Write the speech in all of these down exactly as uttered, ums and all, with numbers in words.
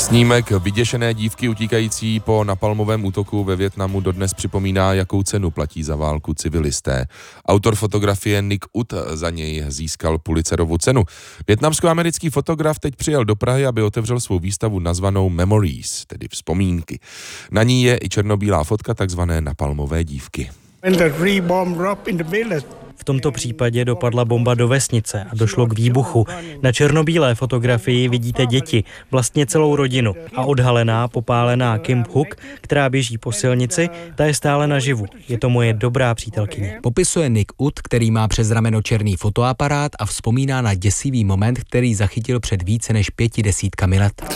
Snímek vyděšené dívky utíkající po napalmovém útoku ve Vietnamu dodnes připomíná, jakou cenu platí za válku civilisté. Autor fotografie Nick Ut za něj získal Pulitzerovu cenu. Vietnamsko-americký fotograf teď přijel do Prahy, aby otevřel svou výstavu nazvanou Memories, tedy vzpomínky. Na ní je i černobílá fotka takzvané napalmové dívky. V tomto případě dopadla bomba do vesnice a došlo k výbuchu. Na černobílé fotografii vidíte děti, vlastně celou rodinu. A odhalená, popálená Kim Hook, která běží po silnici, ta je stále naživu. Je to moje dobrá přítelkyně. Popisuje Nick Ut, který má přes rameno černý fotoaparát a vzpomíná na děsivý moment, který zachytil před více než pěti desítkami let.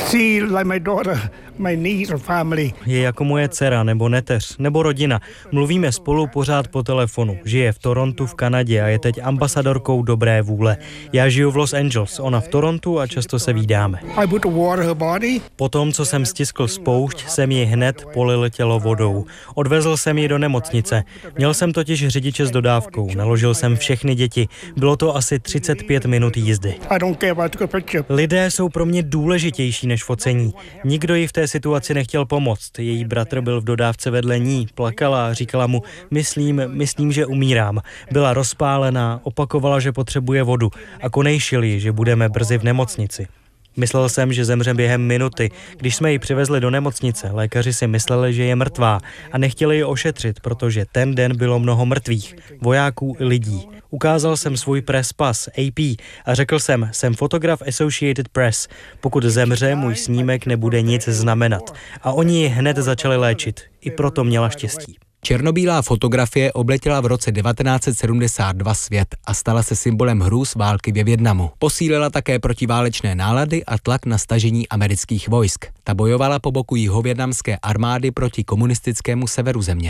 Je jako moje dcera, nebo neteř, nebo rodina. Mluvíme spolu pořád po telefonu. Žije v Torontu v Kanadě a je teď ambasadorkou dobré vůle. Já žiju v Los Angeles, ona v Torontu a často se vídáme. Potom, co jsem stiskl spoušť, jsem ji hned polil tělo vodou. Odvezl jsem ji do nemocnice. Měl jsem totiž řidiče s dodávkou. Naložil jsem všechny děti. Bylo to asi třicet pět minut jízdy. Lidé jsou pro mě důležitější než focení. Nikdo jí v té situaci nechtěl pomoct. Její bratr byl v dodávce vedle ní, plakala a říkala mu, myslím, myslím, že umírám. Byla rozpálená, opakovala, že potřebuje vodu a konejšil ji, že budeme brzy v nemocnici. Myslel jsem, že zemře během minuty. Když jsme ji přivezli do nemocnice, lékaři si mysleli, že je mrtvá a nechtěli ji ošetřit, protože ten den bylo mnoho mrtvých, vojáků i lidí. Ukázal jsem svůj press pass A P a řekl jsem, jsem fotograf Associated Press. Pokud zemře, můj snímek nebude nic znamenat. A oni ji hned začali léčit. I proto měla štěstí. Černobílá fotografie obletěla v roce devatenáct set sedmdesát dva svět a stala se symbolem hrůz války ve Vietnamu. Posílila také protiválečné nálady a tlak na stažení amerických vojsk. Ta bojovala po boku jihovietnamské armády proti komunistickému severu země.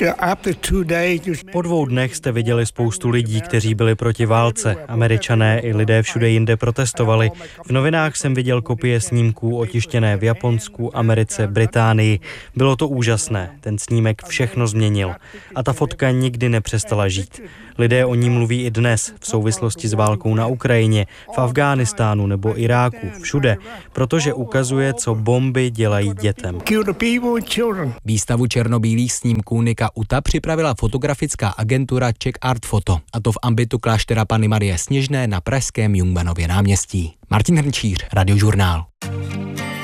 Po dvou dnech jste viděli spoustu lidí, kteří byli proti válce. Američané i lidé všude jinde protestovali. V novinách jsem viděl kopie snímků otištěné v Japonsku, Americe, Británii. Bylo to úžasné. Ten snímek všechno změnil. A ta fotka nikdy nepřestala žít. Lidé o ní mluví i dnes v souvislosti s válkou na Ukrajině, v Afghánistánu nebo Iráku, všude, protože ukazuje, co bomby dělají dětem. Výstavu černobílých snímků Nicka Uta připravila fotografická agentura Czech Art Photo, a to v ambitu kláštera Panny Marie Sněžné na pražském Jungmannově náměstí. Martin Hrnčíř, Radiožurnál.